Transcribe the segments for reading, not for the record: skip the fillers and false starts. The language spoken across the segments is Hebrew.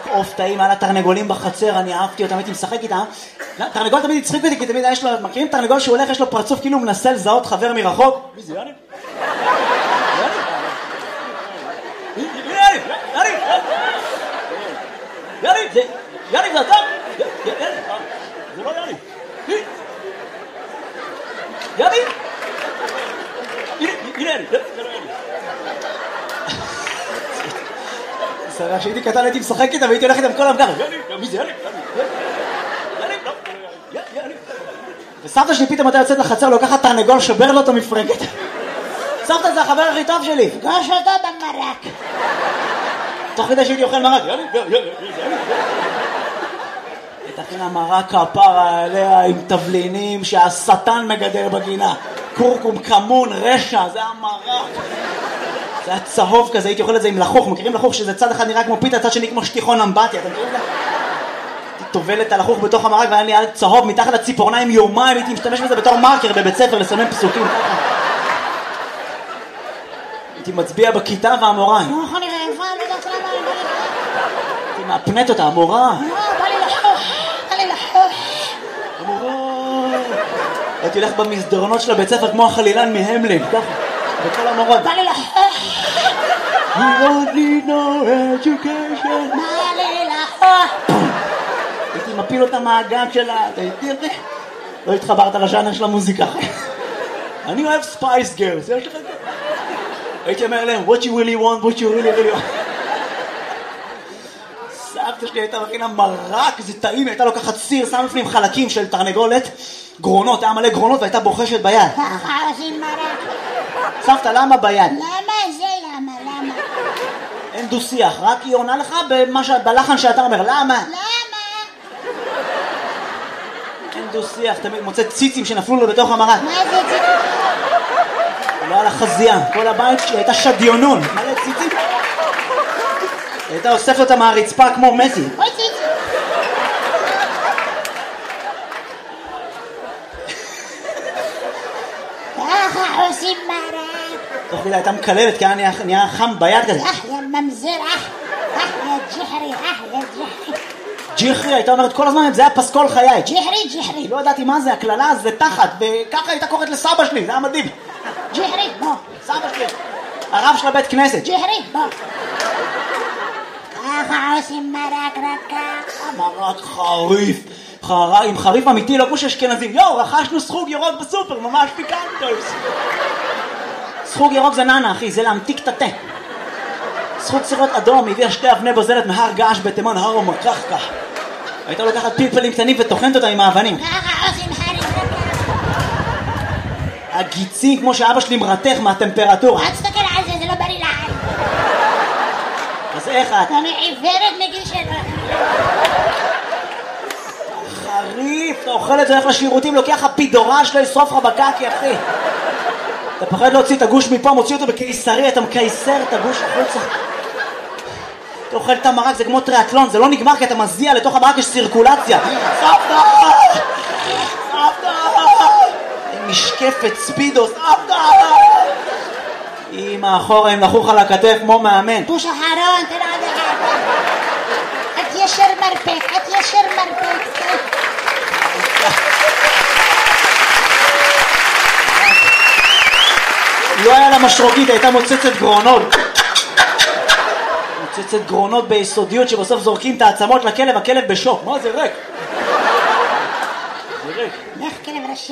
עוף טעים על התרנגולים בחצר, אני אהבתי אותם, הייתי משחק איתם. תרנגול תמיד הצחיק אותי, כי תמיד יש לו, מכירים תרנגול שהוא הולך, יש לו פרצוף כאילו הוא מנסה לזהות חבר מרחוק? מי זה, יאני? יאני, זה אתה? זה לא יאני. יאני? הנה יאני, זה לא יאני. סרח, שהייתי קטן הייתי משחק איתם והייתי הולך איתם כל המגר. מי זה יאני? יאני. וסבתא שלי פתאום אתה יוצאת לחצר, לוקחת תרנגול, שובר לו אותו מפרקת. סבתא זה החבר הכי טוב שלי. פגש אותו במרק. תוך כדי שהייתי אוכל מרק. יאני. תכין המרק כפרה עליה עם תבלינים שהשטן מגדל בגינה. קורקום, כמון, רשע, זה המרק. זה היה צהוב כזה, הייתי אוכל את זה עם לחוך. מכירים לחוך שזה צד אחד נראה כמו פיתה, צד שני כמו שטיחון אמבטיה, אתם מכירים את זה? הייתי טובל את הלחוך בתוך המרק והיה לי עד צהוב מתחת לציפורניים יומיים, הייתי משתמש בזה בתור מרקר בבית ספר לסמן פסוקים ככה. הייתי מצביע בכיתה והמורה הייתי מאפנת אותה, המורה הייתי הולך במסדרונות של הבית ספר כמו החלילן מהמלין ככה, בכל המורות בא לי לחוך You don't need no education בא לי לחוך הייתי מפיל אותה מהגג שלה לא התחברת לשאנר של המוזיקה אני אוהב ספייס גרס הייתי אומר להם what you really want סבתא שלי הייתה מכינה מרק, זה טעים, הייתה לוקחת סיר, שם לפנים חלקים של תרנגולת, גרונות, היה מלא גרונות והייתה בוחשת ביד. ככה עושים מרק. סבתא, למה ביד? למה זה למה? אין דו שיח, רק היא עונה לך בלחן שאתה אומר, למה? אין דו שיח, תמיד מוצא ציצים שנפלו לו בתוך המרק. מה זה ציצים? לא על החזייה, כל הבית שלי הייתה שדיונון, מלא ציצים. הייתה אוספת אותה מהרצפה כמו מסי. אוי ציצים. ככה עושים מרק. תוך כדי הייתה מקללת כי היה נהיה חם ביד כזה. יא ממזר, יא ג'חרי. ג'חרי, הייתה אומרת כל הזמן, זה היה פסקול חיי. ג'חרי. לא ידעתי מה זה, הכללה זה תחת, וככה הייתה קוראת לסבא שלי, זה היה מדהים. ג'חרי, בוא. סבא שלי, הרב של הבית כנסת. ג'חרי, בוא. ככה עושים מרק רק ככה. מרק חריף, עם חריף אמיתי, לא כמו שאשכנזים. רכשנו סחוג ירוק בסופר, ממש פיקנטוס. סחוג ירוק זה ננה, אחי, זה להמתיק את התה. סחוג סירות אדום, הביאה 2 אבני בוזלת מהר געש בתימן, הר ומקחקה. הייתה לוקחת פלפלים קטנים וטוחנת אותם עם האבנים. ככה עושים חריף רק ככה. הגיצים, כמו שאבא שלי מרתך מהטמפרטורה. אל תסתכל על זה, זה לא בריא לעין. אז איך את? אני עיוורת מגיל 7. חריף, אתה אוכל את זה, הולך לשירותים, לוקח הפידורה שלו, ישרוף לך בקקי, אחי. אתה פחד להוציא את הגוש מפה, מוציא אותו בקיסרי, אתה מקייסר את הגוש החוצה. אתה אוכל את המרק, זה כמו טריאטלון, זה לא נגמר כי אתה מזיע, לתוך המרק יש סירקולציה. סבתא! משקפת ספידו, סבתא! אמא אחורה, הם לחוך על הכתף כמו מאמן. פוש אחרון, תראה עוד אחד. את ישר מרפק. לא היה לה משרוקית, הייתה מוצצת גרונות ביסודיות שבסוף זורקים את העצמות לכלב, הכלב בשוק. מה זה ריק? לך כלב רשע.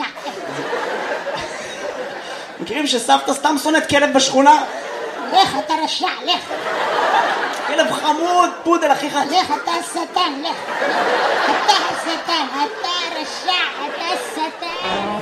מכירים שסבתא סתם שונאת כלב בשכונה? לך אתה רשע, לך. כלב חמוד, פודל הכי חד. לך אתה השטן, לך. אתה השטן, אתה רשע, אתה השטן.